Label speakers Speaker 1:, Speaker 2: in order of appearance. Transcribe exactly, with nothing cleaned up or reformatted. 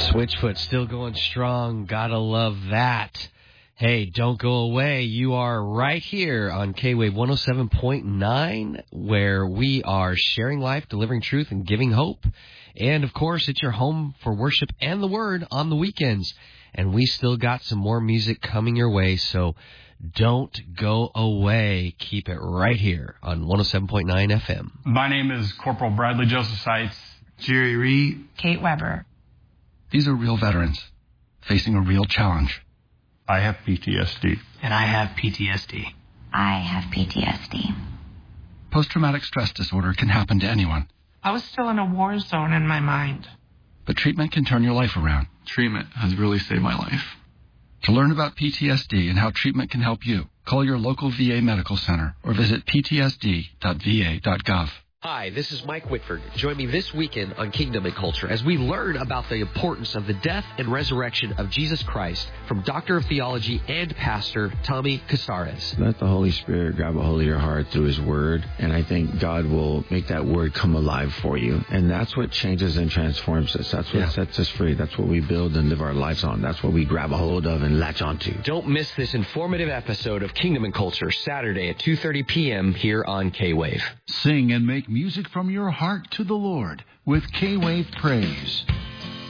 Speaker 1: Switchfoot still going strong. Gotta love that. Hey, don't go away. You are right here on K-Wave one oh seven point nine, where we are sharing life, delivering truth, and giving hope. And, of course, it's your home for worship and the Word on the weekends. And we still got some more music coming your way, so don't go away. Keep it right here on one oh seven point nine F M.
Speaker 2: My name is Corporal Bradley Joseph Seitz.
Speaker 3: Jerry Reed.
Speaker 4: Kate Weber.
Speaker 5: These are real veterans facing a real challenge.
Speaker 2: I have P T S D.
Speaker 6: And I have P T S D.
Speaker 7: I have P T S D.
Speaker 5: Post-traumatic stress disorder can happen to anyone.
Speaker 4: I was still in a war zone in my mind.
Speaker 5: But treatment can turn your life around.
Speaker 3: Treatment has really saved my life.
Speaker 5: To learn about P T S D and how treatment can help you, call your local V A medical center or visit p t s d dot v a dot gov.
Speaker 8: Hi, this is Mike Whitford. Join me this weekend on Kingdom and Culture as we learn about the importance of the death and resurrection of Jesus Christ from Doctor of Theology and Pastor Tommy Casares.
Speaker 9: Let the Holy Spirit grab a hold of your heart through His Word, and I think God will make that Word come alive for you. And that's what changes and transforms us. That's what yeah. sets us free. That's what we build and live our lives on. That's what we grab a hold of and latch onto.
Speaker 8: Don't miss this informative episode of Kingdom and Culture Saturday at two thirty p.m. here on K-Wave.
Speaker 10: Sing and make music from your heart to the Lord with K-Wave Praise.